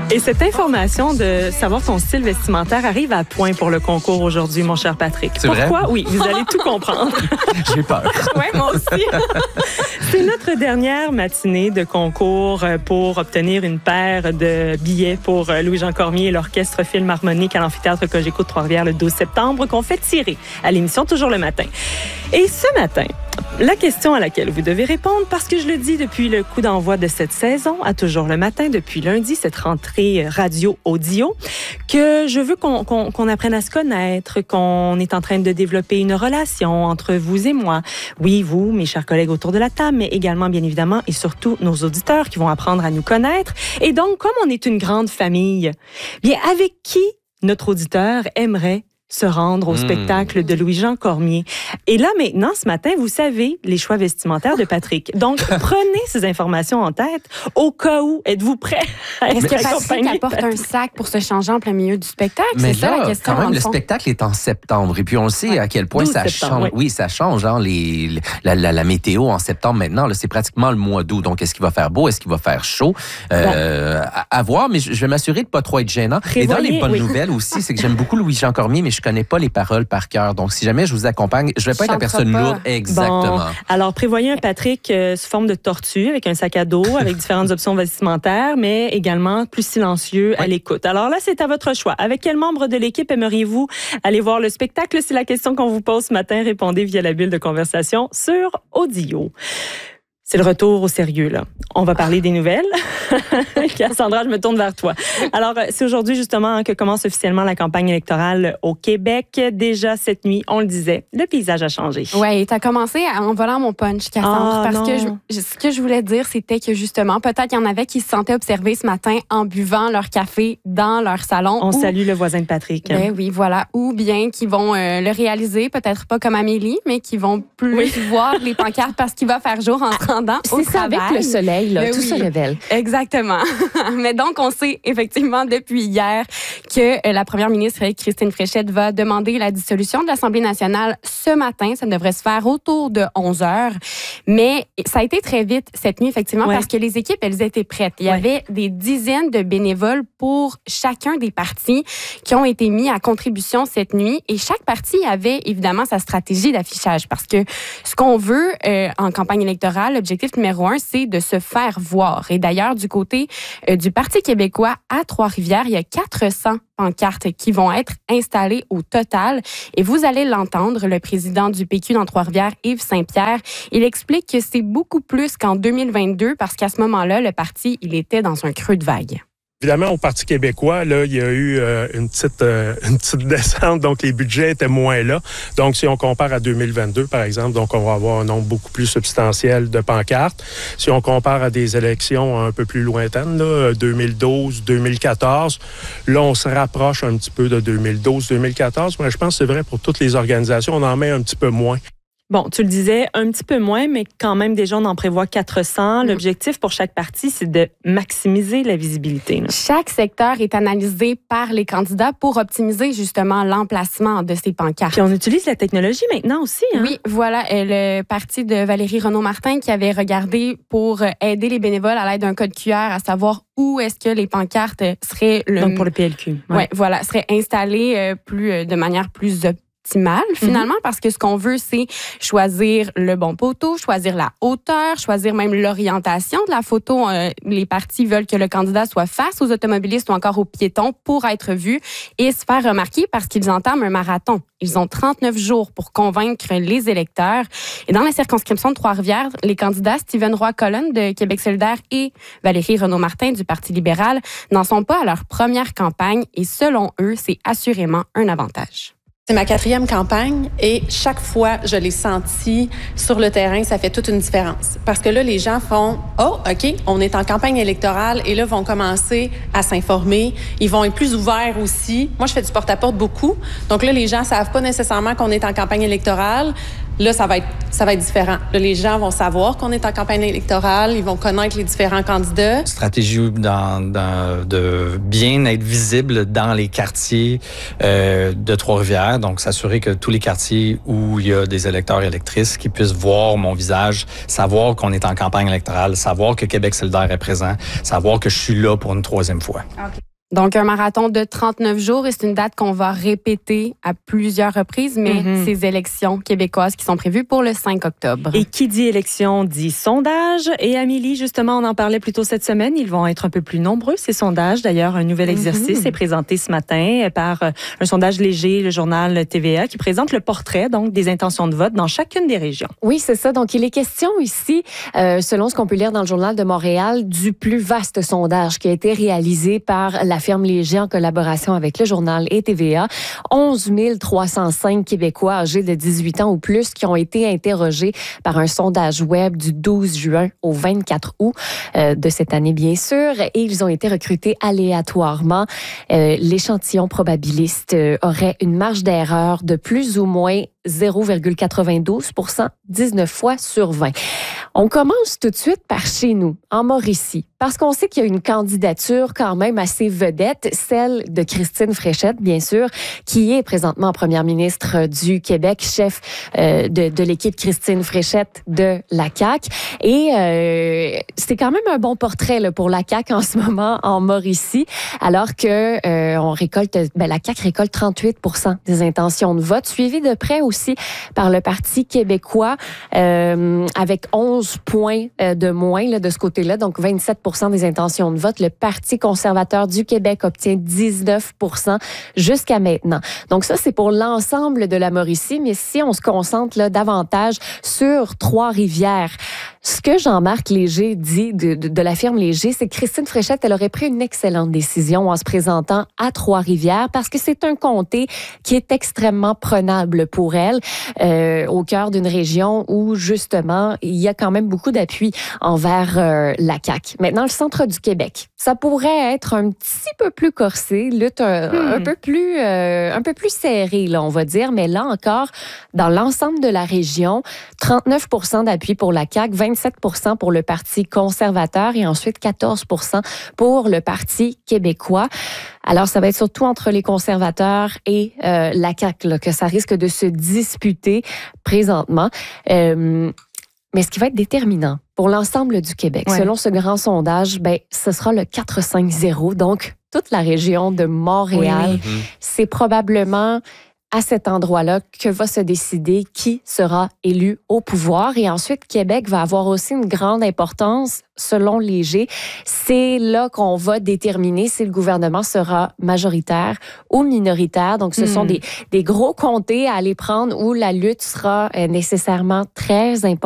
Et cette information de savoir ton style vestimentaire arrive à point pour le concours aujourd'hui, mon cher Patrick. C'est Pourquoi? Vrai? Oui, vous allez tout comprendre. J'ai peur. Oui, moi aussi. C'est notre dernière matinée de concours pour obtenir une paire de billets pour Louis-Jean Cormier et l'Orchestre Philharmonique à l'Amphithéâtre Cogeco de Trois-Rivières le 12 septembre qu'on fait tirer à l'émission Toujours le matin. Et ce matin, la question à laquelle vous devez répondre, parce que je le dis depuis le coup d'envoi de cette saison, à Toujours le matin, depuis lundi, cette rentrée radio-audio, que je veux qu'on apprenne à se connaître, qu'on est en train de développer une relation entre vous et moi. Oui, vous, mes chers collègues autour de la table, mais également, bien évidemment, et surtout nos auditeurs qui vont apprendre à nous connaître. Et donc, comme on est une grande famille, bien, avec qui notre auditeur aimerait se rendre au spectacle de Louis-Jean Cormier. Et là, maintenant, ce matin, vous savez les choix vestimentaires de Patrick. Donc, prenez ces informations en tête au cas où. Êtes-vous prêts à Est-ce que Patrick accompagner apporte un sac pour se changer en plein milieu du spectacle? Mais C'est ça là, la question. quand même, dans le fond. spectacle est en septembre. Et puis, on le sait à quel point 12 ça septembre, change. Oui, ça change. Hein, la météo en septembre maintenant, là, c'est pratiquement le mois d'août. Donc, est-ce qu'il va faire beau? Est-ce qu'il va faire chaud? À voir, mais je vais m'assurer de ne pas trop être gênant. Et dans les bonnes nouvelles aussi, c'est que j'aime beaucoup Louis-Jean Cormier, mais je ne connais pas les paroles par cœur. Donc, si jamais je vous accompagne, je ne vais pas être la personne lourde. Exactement. Bon, alors, prévoyez un Patrick sous forme de tortue, avec un sac à dos, avec différentes options vestimentaires, mais également plus silencieux à l'écoute. Alors là, c'est à votre choix. Avec quel membre de l'équipe aimeriez-vous aller voir le spectacle? C'est la question qu'on vous pose ce matin. Répondez via la bulle de conversation sur Audio. C'est le retour au sérieux, là. On va parler des nouvelles. Cassandra, je me tourne vers toi. Alors, c'est aujourd'hui, justement, que commence officiellement la campagne électorale au Québec. Déjà, cette nuit, on le disait, le paysage a changé. Oui, tu as commencé en volant mon punch, Cassandra. Parce que ce que je voulais dire, c'était que, justement, peut-être qu'il y en avait qui se sentaient observés ce matin en buvant leur café dans leur salon. On salue le voisin de Patrick. Ben oui, voilà. Ou bien qui vont le réaliser, peut-être pas comme Amélie, mais qui vont plus voir les pancartes parce qu'il va faire jour en C'est ça, avec le soleil, là, tout se révèle. Exactement. Mais donc, on sait effectivement depuis hier que la première ministre Christine Fréchette va demander la dissolution de l'Assemblée nationale ce matin. Ça devrait se faire autour de 11 heures. Mais ça a été très vite cette nuit, effectivement, parce que les équipes, elles étaient prêtes. Il y avait des dizaines de bénévoles pour chacun des partis qui ont été mis à contribution cette nuit. Et chaque parti avait évidemment sa stratégie d'affichage parce que ce qu'on veut en campagne électorale, l'objectif numéro 1, c'est de se faire voir. Et d'ailleurs, du côté du Parti québécois à Trois-Rivières, il y a 400 pancartes qui vont être installées au total. Et vous allez l'entendre, le président du PQ dans Trois-Rivières, Yves Saint-Pierre, il explique que c'est beaucoup plus qu'en 2022 parce qu'à ce moment-là, le parti, il était dans un creux de vague. Évidemment, au Parti québécois, là, il y a eu une petite descente, donc les budgets étaient moins là. Donc, si on compare à 2022, par exemple, donc on va avoir un nombre beaucoup plus substantiel de pancartes. Si on compare à des élections un peu plus lointaines, là, 2012, 2014, là, on se rapproche un petit peu de 2012, 2014. Mais je pense que c'est vrai pour toutes les organisations, on en met un petit peu moins. Bon, tu le disais, un petit peu moins, mais quand même, déjà, on en prévoit 400. L'objectif pour chaque parti, c'est de maximiser la visibilité. Là. Chaque secteur est analysé par les candidats pour optimiser justement l'emplacement de ces pancartes. Puis on utilise la technologie maintenant aussi. Hein? Oui, voilà. Le parti de Valérie Renaud-Martin qui avait regardé pour aider les bénévoles à l'aide d'un code QR, à savoir où est-ce que les pancartes seraient... Donc pour le PLQ. Oui, voilà, seraient installées de manière plus optimale, finalement, parce que ce qu'on veut, c'est choisir le bon poteau, choisir la hauteur, choisir même l'orientation de la photo. Les partis veulent que le candidat soit face aux automobilistes ou encore aux piétons pour être vu et se faire remarquer parce qu'ils entament un marathon. Ils ont 39 jours pour convaincre les électeurs. Et dans la circonscription de Trois-Rivières, les candidats Stephen Roy-Colon de Québec solidaire et Valérie Renaud-Martin du Parti libéral n'en sont pas à leur première campagne et selon eux, c'est assurément un avantage. C'est ma 4e campagne et chaque fois, je l'ai senti sur le terrain, ça fait toute une différence. Parce que là, les gens font « Oh, OK, on est en campagne électorale » et là, vont commencer à s'informer. Ils vont être plus ouverts aussi. Moi, je fais du porte-à-porte beaucoup. Donc là, les gens savent pas nécessairement qu'on est en campagne électorale. là, ça va être différent. Là, les gens vont savoir qu'on est en campagne électorale, ils vont connaître les différents candidats. Stratégie de bien être visible dans les quartiers de Trois-Rivières, donc s'assurer que tous les quartiers où il y a des électeurs et électrices qui puissent voir mon visage, savoir qu'on est en campagne électorale, savoir que Québec solidaire est présent, savoir que je suis là pour une 3e fois. Okay. Donc, un marathon de 39 jours et c'est une date qu'on va répéter à plusieurs reprises, mais ces élections québécoises qui sont prévues pour le 5 octobre. Et qui dit élection dit sondage. Et Amélie, justement, on en parlait plus tôt cette semaine. Ils vont être un peu plus nombreux, ces sondages. D'ailleurs, un nouvel exercice est présenté ce matin par un sondage léger, le journal TVA, qui présente le portrait donc des intentions de vote dans chacune des régions. Oui, c'est ça. Donc, il est question ici, selon ce qu'on peut lire dans le Journal de Montréal, du plus vaste sondage qui a été réalisé par la firme Léger en collaboration avec le journal et TVA. 11 305 Québécois âgés de 18 ans ou plus qui ont été interrogés par un sondage web du 12 juin au 24 août de cette année, bien sûr. Et ils ont été recrutés aléatoirement. L'échantillon probabiliste aurait une marge d'erreur de plus ou moins 0,92%, 19 fois sur 20. On commence tout de suite par chez nous, en Mauricie, parce qu'on sait qu'il y a une candidature quand même assez vedette, celle de Christine Fréchette, bien sûr, qui est présentement première ministre du Québec, chef de l'équipe Christine Fréchette de la CAQ. Et c'est quand même un bon portrait là, pour la CAQ en ce moment en Mauricie, alors que la CAQ récolte 38% des intentions de vote, suivi de près aussi par le Parti québécois, avec 11 points de moins là, de ce côté-là, donc 27% des intentions de vote. Le Parti conservateur du Québec obtient 19% jusqu'à maintenant. Donc ça, c'est pour l'ensemble de la Mauricie, mais si on se concentre là, davantage sur Trois-Rivières, ce que Jean-Marc Léger dit de la firme Léger, c'est que Christine Fréchette, elle aurait pris une excellente décision en se présentant à Trois-Rivières parce que c'est un comté qui est extrêmement prenable pour elle, au cœur d'une région où, justement, il y a quand même beaucoup d'appui envers la CAQ. Maintenant, le centre du Québec, ça pourrait être un petit peu plus corsé, lutte un peu plus serrée, là, on va dire, mais là encore, dans l'ensemble de la région, 39% d'appui pour la CAQ, 27% pour le Parti conservateur et ensuite 14% pour le Parti québécois. Alors, ça va être surtout entre les conservateurs et la CAQ là, que ça risque de se disputer présentement. Mais ce qui va être déterminant pour l'ensemble du Québec, selon ce grand sondage, ce sera le 4-5-0. Donc, toute la région de Montréal, c'est probablement à cet endroit-là que va se décider qui sera élu au pouvoir. Et ensuite, Québec va avoir aussi une grande importance, selon Léger. C'est là qu'on va déterminer si le gouvernement sera majoritaire ou minoritaire. Donc, ce sont des gros comtés à aller prendre où la lutte sera nécessairement très importante.